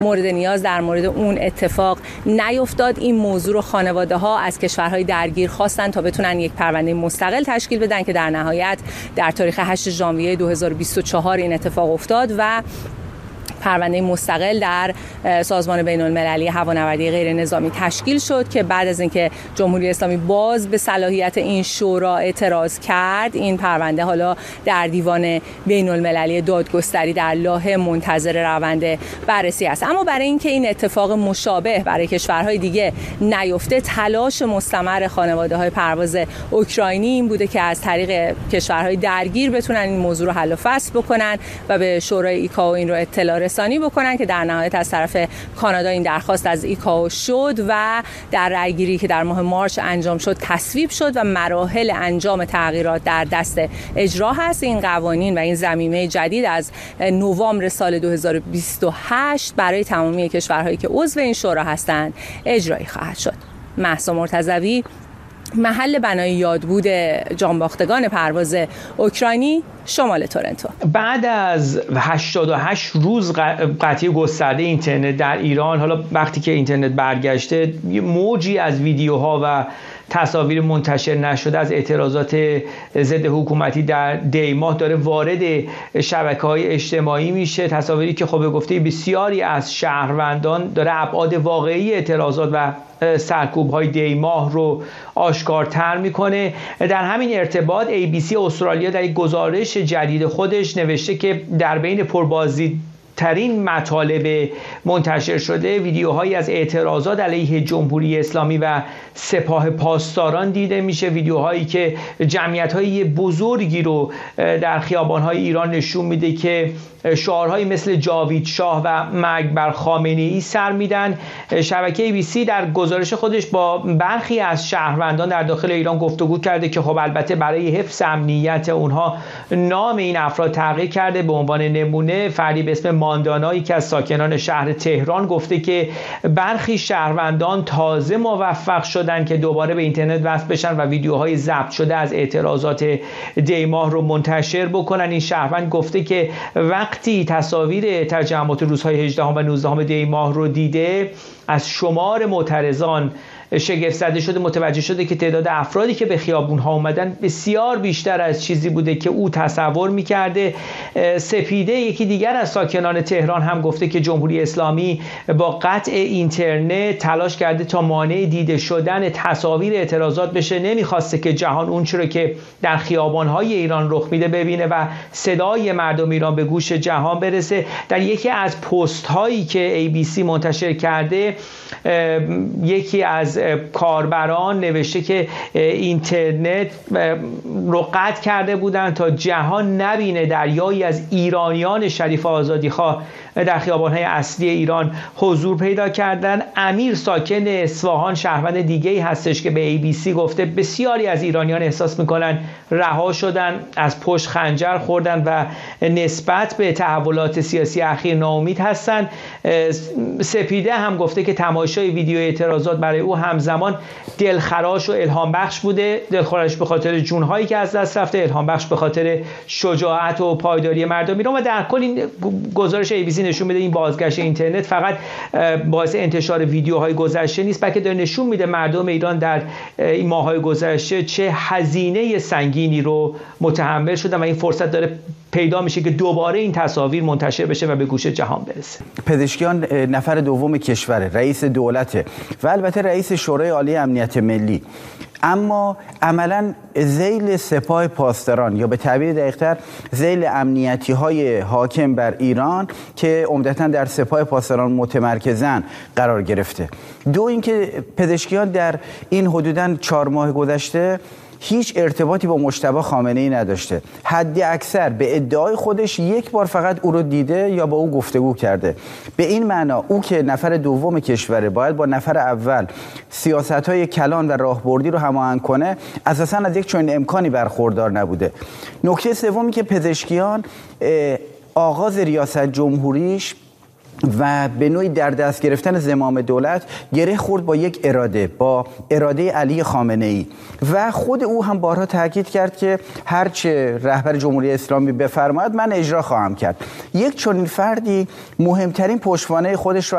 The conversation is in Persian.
مورد نیاز در مورد اون اتفاق نیفتاد. این موضوع رو خانواده‌ها از کشورهای درگیر خواستن تا بتونن یک پرونده مستقل تشکیل بدن که در نهایت در تاریخ 8 ژانویه 2024 این اتفاق افتاد و پرونده مستقل در سازمان بین‌المللی هوانوردی غیر نظامی تشکیل شد که بعد از اینکه جمهوری اسلامی باز به صلاحیت این شورا اعتراض کرد، این پرونده حالا در دیوان بین‌المللی دادگستری در لاهه منتظر روند بررسی است. اما برای اینکه این اتفاق مشابه برای کشورهای دیگه نیفته، تلاش مستمر خانواده‌های پرواز اوکراینی این بوده که از طریق کشورهای درگیر بتونن این موضوع رو حل و فصل بکنن و به شورای ایکائو این رو اطلاع رسانی بکنن که در نهایت از طرف کانادا این درخواست از ایکائو شد و در رأیگیری که در ماه مارس انجام شد تصویب شد و مراحل انجام تغییرات در دست اجرا هست. این قوانین و این ضمیمه جدید از نوامبر سال 2028 برای تمامی کشورهایی که عضو این شورا هستند اجرایی خواهد شد. مهسا مرتضوی، محل بنای یادبود جانباختگان پرواز اوکراینی، شمال تورنتو. بعد از 88 روز قطعی گسترده اینترنت در ایران، حالا وقتی که اینترنت برگشته، موجی از ویدیوها و تصاویر منتشر نشده از اعتراضات ضد حکومتی در دی ماه داره وارد شبکه‌های اجتماعی میشه. تصاویری که خب به گفته بسیاری از شهروندان داره ابعاد واقعی اعتراضات و سرکوب‌های دی ماه رو آشکارتر میکنه. در همین ارتباط ABC استرالیا در یک گزارش جدید خودش نوشته که در بین پربازدیدترین مطالب منتشر شده ویدیوهایی از اعتراضات علیه جمهوری اسلامی و سپاه پاسداران دیده میشه. ویدیوهایی که جمعیت‌های بزرگی رو در خیابان‌های ایران نشون میده که شعارهایی مثل جاوید شاه و مرگ بر خامنه‌ای سر میدن. شبکه ABC در گزارش خودش با برخی از شهروندان در داخل ایران گفتگو کرده که خب البته برای حفظ امنیت اونها نام این افراد تغییر کرده. به عنوان نمونه فردی به اسم ماندانایی که از ساکنان شهر تهران گفته که برخی شهروندان تازه موفق شدن که دوباره به اینترنت وصل بشن و ویدیوهای ضبط شده از اعتراضات دی ماه رو منتشر بکنن. این شهروند گفته که وقتی تصاویر تجمعات روزهای 18 و 19 دی ماه رو دیده، از شمار معترضان شگفت زده شده، متوجه شده که تعداد افرادی که به خیابون‌ها اومدن بسیار بیشتر از چیزی بوده که او تصور می‌کرده. سپیده، یکی دیگر از ساکنان تهران، هم گفته که جمهوری اسلامی با قطع اینترنت تلاش کرده تا مانع دیده شدن تصاویر اعتراضات بشه. نمی‌خواسته که جهان اون چیزی که در خیابان‌های ایران رخ میده ببینه و صدای مردم ایران به گوش جهان برسه. در یکی از پست‌هایی که ABC منتشر کرده، یکی از کاربران نوشته که اینترنت رو قطع کرده بودن تا جهان نبینه دریایی از ایرانیان شریف آزادیخواه در خیابان‌های اصلی ایران حضور پیدا کردن. امیر ساکن اصفهان، شهروند دیگه‌ای هستش که به ABC گفته بسیاری از ایرانیان احساس می‌کنن رها شدن، از پشت خنجر خوردن و نسبت به تحولات سیاسی اخیر ناامید هستن. سپیده هم گفته که تماشای ویدیو اعتراضات برای او همزمان دلخراش و الهام بخش بوده. دلخراش به خاطر جون‌هایی که از دست رفته، الهام بخش به خاطر شجاعت و پایداری مردم ایران. و در کل این گزارش ABC نشون میده این بازگشت اینترنت فقط باعث انتشار ویدیوهای گذشته نیست، بلکه داره نشون میده مردم ایران در این ماه‌های گذشته چه هزینه سنگینی رو متحمل شدن و این فرصت داره پیدا میشه که دوباره این تصاویر منتشر بشه و به گوش جهان برسه. پزشکیان نفر دوم کشور، رئیس دولت و البته رئیس شورای عالی امنیت ملی، اما عملاً ذیل سپاه پاسداران یا به تعبیر دقیق‌تر ذیل امنیتی های حاکم بر ایران که عمدتاً در سپاه پاسداران متمرکزن قرار گرفته. دو، اینکه پزشکیان در این حدوداً 4 ماه گذشته هیچ ارتباطی با مجتبی خامنه‌ای نداشته. حد اکثر به ادعای خودش یک بار فقط او رو دیده یا با او گفتگو کرده. به این معنا او که نفر دوم کشوره باید با نفر اول سیاست‌های کلان و راهبردی رو هماهنگ کنه، اساساً از یک چنین امکانی برخوردار نبوده. نکته سومی که پزشکیان آغاز ریاست جمهوریش و به نوعی در دست گرفتن زمام دولت گره خورد با یک اراده، با اراده علی خامنه‌ای و خود او هم بارها تاکید کرد که هرچه رهبر جمهوری اسلامی بفرماید من اجرا خواهم کرد. یک چنین فردی مهمترین پشتوانه خودش رو